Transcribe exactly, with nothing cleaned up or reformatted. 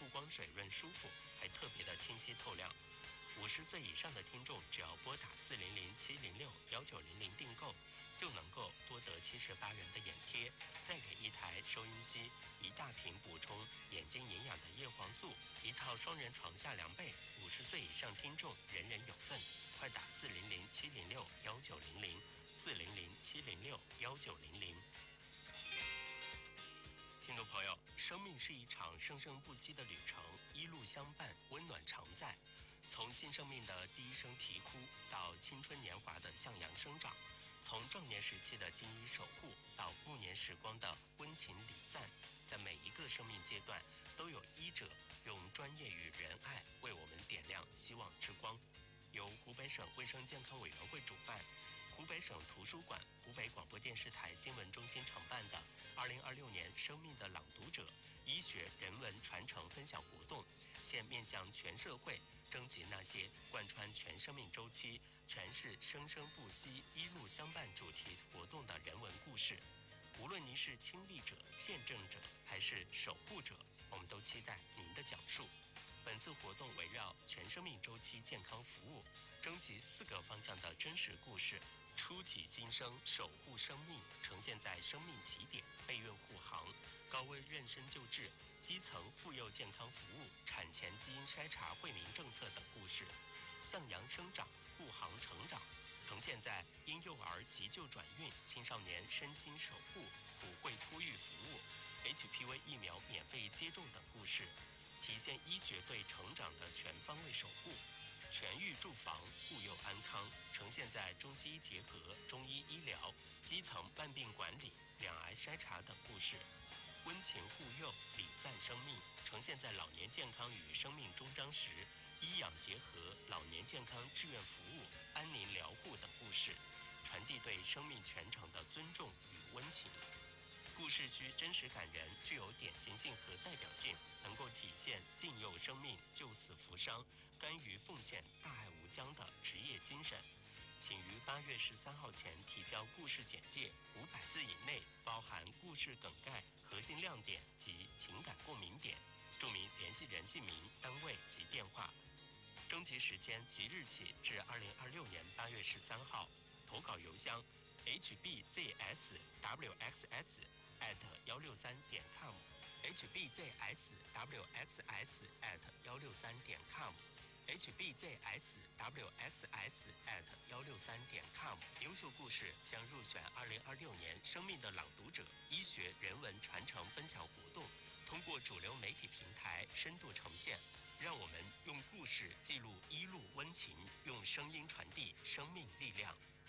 不光水润舒服，还特别的清晰透亮。五十岁以上的听众只要拨打四零零七零六幺九零零订购，就能够多得七十八元的眼贴，再给一台收音机，一大瓶补充眼睛营养的叶黄素，一套双人床下凉被。五十岁以上听众人人有份，快打四零零七零六幺九零零四零零七零六幺九零零。听众朋友，生命是一场生生不息的旅程，一路相伴，温暖常在。从新生命的第一声啼哭，到青春年华的向阳生长，从壮年时期的精医守护，到暮年时光的温情礼赞，在每一个生命阶段，都有医者用专业与仁爱为我们点亮希望之光。由湖北省卫生健康委员会主办，湖北省图书馆、湖北广播电视台新闻中心承办的二零二六年生命的朗读者医学人文传承分享活动，现面向全社会征集那些贯穿全生命周期、诠释生生不息、一路相伴主题活动的人文故事。无论您是亲历者、见证者还是守护者，我们都期待您的讲述。本次活动围绕全生命周期健康服务，征集四个方向的真实故事，初起新生，守护生命，呈现在生命起点、备孕护航、高危妊娠救治、基层妇幼健康服务、产前基因筛查惠民政策等故事，向阳生长，护航成长，呈现在婴幼儿急救转运、青少年身心守护、普惠托育服务、H P V 疫苗免费接种等故事，体现医学对成长的全方位守护。全域住房，护幼安康，呈现在中西医结合、中医医疗、基层慢病管理、两癌筛查等故事。温情护幼，礼赞生命，呈现在老年健康与生命终章时，医养结合、老年健康志愿服务、安宁疗护等故事，传递对生命全程的尊重与温情。故事需真实感人，具有典型性和代表性，能够体现敬佑生命、救死扶伤、甘于奉献、大爱无疆的职业精神。请于八月十三号前提交故事简介，五百字以内，包含故事梗概、核心亮点及情感共鸣点，注明联系人姓名、单位及电话。征集时间即日起至二零二六年八月十三号，投稿邮箱 h b z s w x s at 一六三点 com h b z s w x s at 一六三点 com h b z s w x s at 一六三点 com。 优秀故事将入选二零二六年生命的朗读者医学人文传承分享活动，通过主流媒体平台深度呈现。让我们用故事记录医路温情，用声音传递生命力量。